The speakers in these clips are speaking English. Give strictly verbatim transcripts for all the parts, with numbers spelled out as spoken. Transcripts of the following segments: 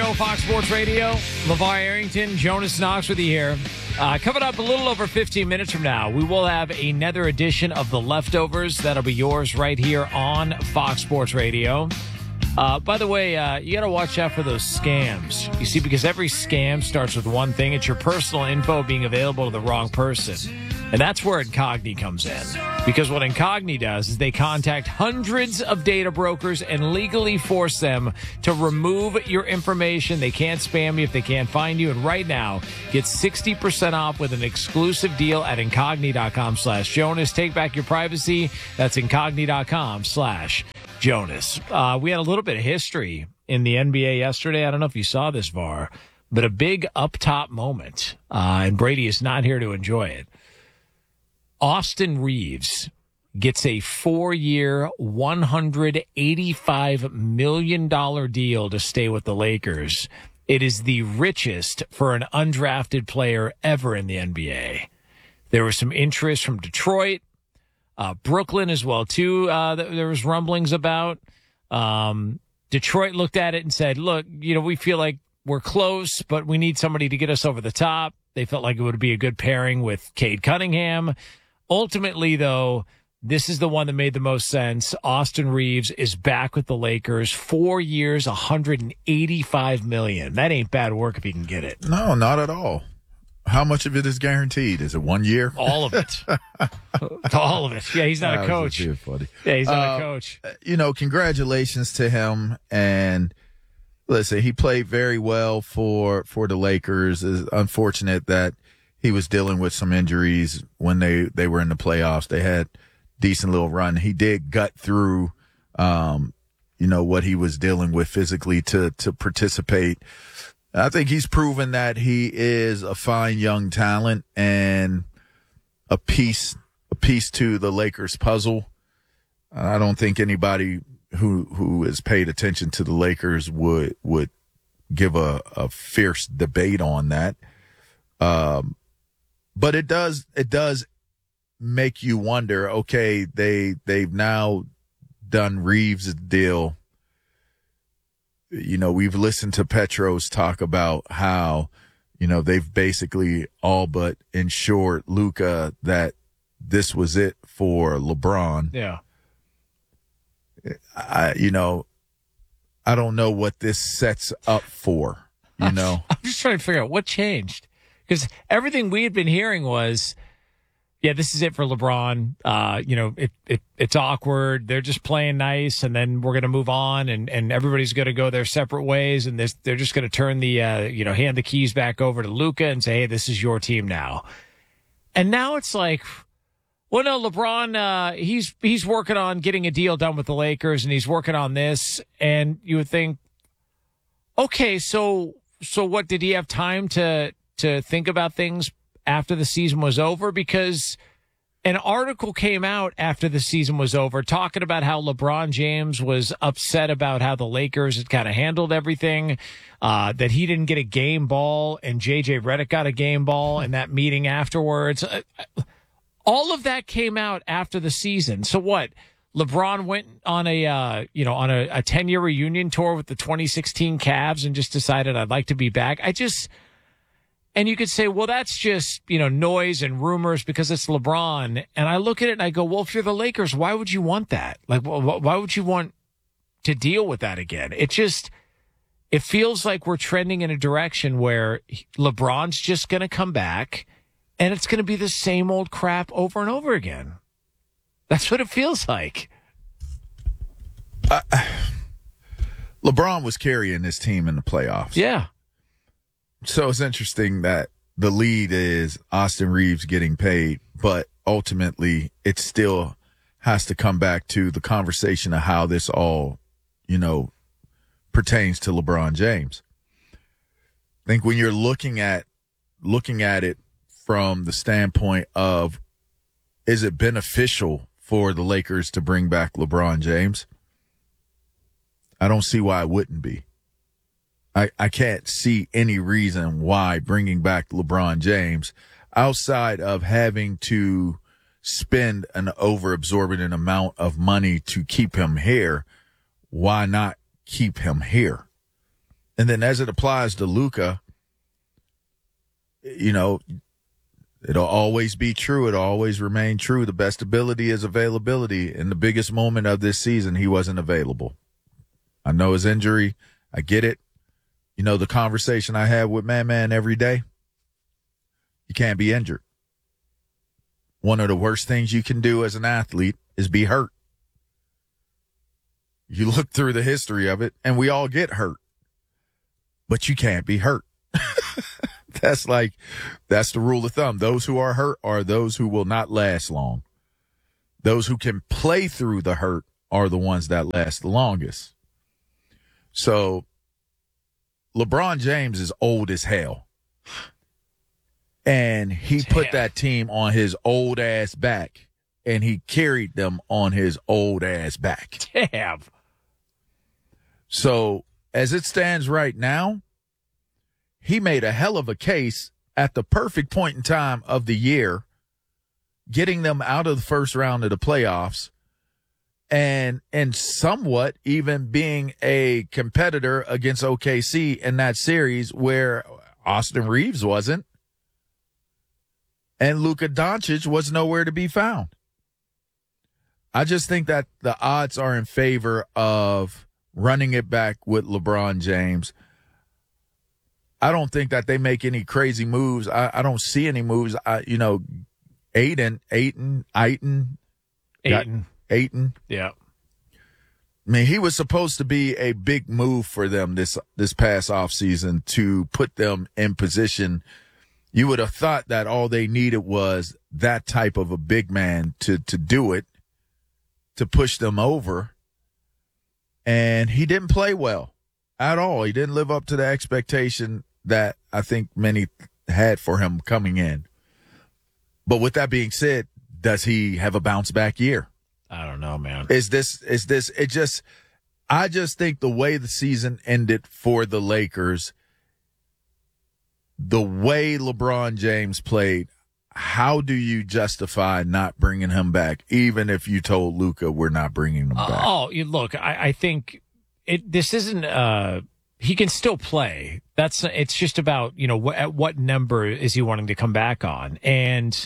Channel, Fox Sports Radio. LeVar Arrington, Jonas Knox with you here. Uh, coming up a little over fifteen minutes from now, we will have another edition of The Leftovers. That'll be yours right here on Fox Sports Radio. Uh, by the way, uh, you got to watch out for those scams. You see, because every scam starts with one thing. It's your personal info being available to the wrong person. And that's where Incogni comes in. Because what Incogni does is they contact hundreds of data brokers and legally force them to remove your information. They can't spam you if they can't find you. And right now, get sixty percent off with an exclusive deal at Incogni.com slash Jonas. Take back your privacy. That's Incogni.com slash Jonas. Uh, we had a little bit of history in the N B A yesterday. I don't know if you saw this, V A R, but a big up-top moment. Uh, and Brady is not here to enjoy it. Austin Reeves gets a four-year, one hundred eighty-five million dollars deal to stay with the Lakers. It is the richest for an undrafted player ever in the N B A. There was some interest from Detroit, uh, Brooklyn as well, too. Uh, there was rumblings about. Um, Detroit looked at it and said, look, you know, we feel like we're close, but we need somebody to get us over the top. They felt like it would be a good pairing with Cade Cunningham. Ultimately, though, this is the one that made the most sense. Austin Reeves is back with the Lakers. Four years, one hundred eighty-five million dollars. That ain't bad work if you can get it. No, not at all. How much of it is guaranteed? Is it one year? All of it. All of it. Yeah, he's not that a coach. Was funny. Yeah, he's not uh, a coach. You know, congratulations to him. And listen, he played very well for, for the Lakers. It's unfortunate that he was dealing with some injuries when they, they were in the playoffs. They had decent little run. He did gut through, um, you know, what he was dealing with physically to, to participate. I think he's proven that he is a fine young talent and a piece, a piece to the Lakers puzzle. I don't think anybody who, who has paid attention to the Lakers would, would give a, a fierce debate on that. Um, But it does it does make you wonder, okay, they they've now done Reeves' deal. You know, we've listened to Petros talk about how, you know, they've basically all but ensured Luka that this was it for LeBron. Yeah. I you know, I don't know what this sets up for, you know. I'm just trying to figure out what changed. Because everything we had been hearing was, yeah, this is it for LeBron. Uh, you know, it, it it's awkward. They're just playing nice, and then we're going to move on, and, and everybody's going to go their separate ways, and this, they're just going to turn the, uh, you know, hand the keys back over to Luka and say, hey, this is your team now. And now it's like, well, no, LeBron, uh, he's he's working on getting a deal done with the Lakers, and he's working on this, and you would think, okay, so so what, did he have time to to think about things after the season was over? Because an article came out after the season was over talking about how LeBron James was upset about how the Lakers had kind of handled everything, uh, that he didn't get a game ball and J J Redick got a game ball in that meeting afterwards. All of that came out after the season. So what? LeBron went on a, uh, you know, on a, a ten-year reunion tour with the twenty sixteen Cavs and just decided, I'd like to be back. I just... And you could say, well, that's just, you know, noise and rumors because it's LeBron. And I look at it and I go, well, if you're the Lakers, why would you want that? Like, why would you want to deal with that again? It just, it feels like we're trending in a direction where LeBron's just going to come back and it's going to be the same old crap over and over again. That's what it feels like. Uh, LeBron was carrying this team in the playoffs. Yeah. So it's interesting that the lead is Austin Reeves getting paid, but ultimately it still has to come back to the conversation of how this all, you know, pertains to LeBron James. I think when you're looking at looking at it from the standpoint of, is it beneficial for the Lakers to bring back LeBron James? I don't see why it wouldn't be. I, I can't see any reason why bringing back LeBron James, outside of having to spend an over-absorbent amount of money to keep him here, why not keep him here? And then as it applies to Luka, you know, it'll always be true. It'll always remain true. The best ability is availability. In the biggest moment of this season, he wasn't available. I know his injury. I get it. You know, the conversation I have with Man Man every day, you can't be injured. One of the worst things you can do as an athlete is be hurt. You look through the history of it, and we all get hurt. But you can't be hurt. That's like, that's the rule of thumb. Those who are hurt are those who will not last long. Those who can play through the hurt are the ones that last the longest. So LeBron James is old as hell. And he Damn. put that team on his old ass back, and he carried them on his old ass back. Damn. So as it stands right now, he made a hell of a case at the perfect point in time of the year, getting them out of the first round of the playoffs, and and somewhat even being a competitor against O K C in that series where Austin Reeves wasn't, and Luka Doncic was nowhere to be found. I just think that the odds are in favor of running it back with LeBron James. I don't think that they make any crazy moves. I, I don't see any moves. I, you know, Aiden, Aiton, Aiton, Aiton, Aiton. Yeah. I mean, he was supposed to be a big move for them this this past offseason to put them in position. You would have thought that all they needed was that type of a big man to to do it, to push them over. And he didn't play well at all. He didn't live up to the expectation that I think many had for him coming in. But with that being said, does he have a bounce back year? I don't know, man. Is this, is this, it just, I just think the way the season ended for the Lakers, the way LeBron James played, how do you justify not bringing him back, even if you told Luka we're not bringing him back? Oh, you look, I, I think it. This isn't. Uh, he can still play. That's. It's just about, you know, wh- at what number is he wanting to come back on, and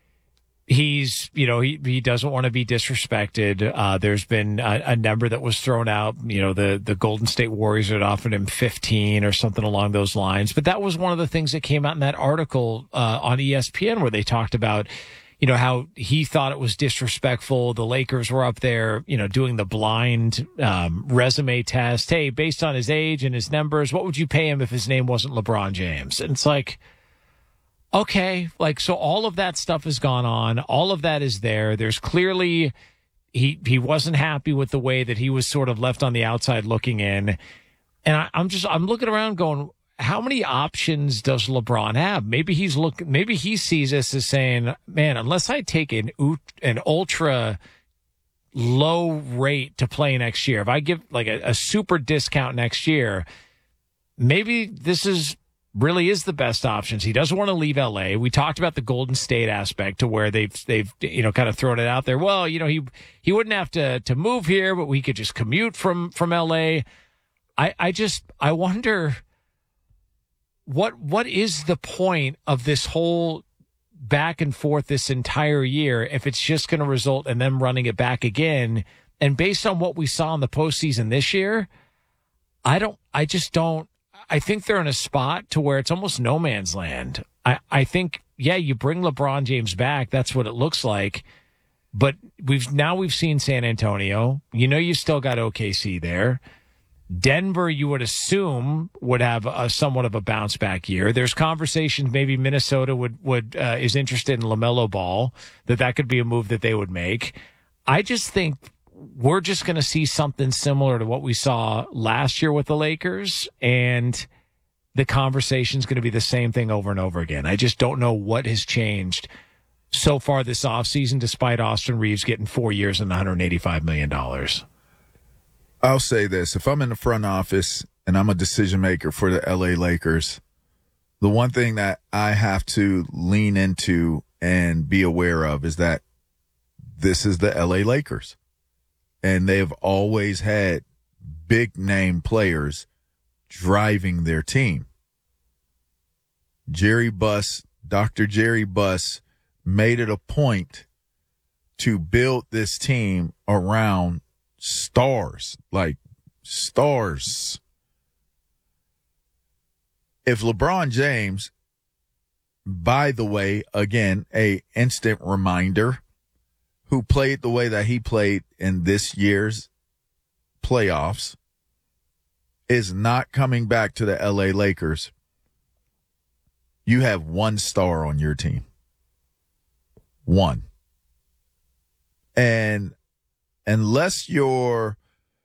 he's, you know, he he doesn't want to be disrespected. Uh, there's been a, a number that was thrown out. You know, the the Golden State Warriors had offered him fifteen or something along those lines. But that was one of the things that came out in that article uh, on E S P N where they talked about, you know, how he thought it was disrespectful. The Lakers were up there, you know, doing the blind um, resume test. Hey, based on his age and his numbers, what would you pay him if his name wasn't LeBron James? And it's like, okay, like, so all of that stuff has gone on. All of that is there. There's clearly, he he wasn't happy with the way that he was sort of left on the outside looking in. And I, I'm just, I'm looking around going, how many options does LeBron have? Maybe he's look, maybe he sees this as saying, man, unless I take an, an ultra low rate to play next year, if I give like a, a super discount next year, maybe this is, really is the best options. He doesn't want to leave L A. We talked about the Golden State aspect to where they've they've you know kind of thrown it out there. Well, you know, he he wouldn't have to to move here, but we could just commute from from L A. I I just I wonder what what is the point of this whole back and forth this entire year if it's just going to result in them running it back again. And based on what we saw in the postseason this year, I don't I just don't I think they're in a spot to where it's almost no man's land. I, I think, yeah, you bring LeBron James back. That's what it looks like. But we've now we've seen San Antonio. You know, you still got O K C there. Denver, you would assume, would have a somewhat of a bounce back year. There's conversations maybe Minnesota would would uh, is interested in LaMelo Ball, that that could be a move that they would make. I just think we're just going to see something similar to what we saw last year with the Lakers, and the conversation is going to be the same thing over and over again. I just don't know what has changed so far this offseason, despite Austin Reeves getting four years and one hundred eighty-five million dollars. I'll say this. If I'm in the front office and I'm a decision maker for the L A Lakers, the one thing that I have to lean into and be aware of is that this is the L A Lakers. And they've always had big name players driving their team. Jerry Buss, Doctor Jerry Buss, made it a point to build this team around stars, like stars. If LeBron James, by the way, again, a instant reminder, who played the way that he played in this year's playoffs, is not coming back to the L A Lakers, you have one star on your team. One. And unless you're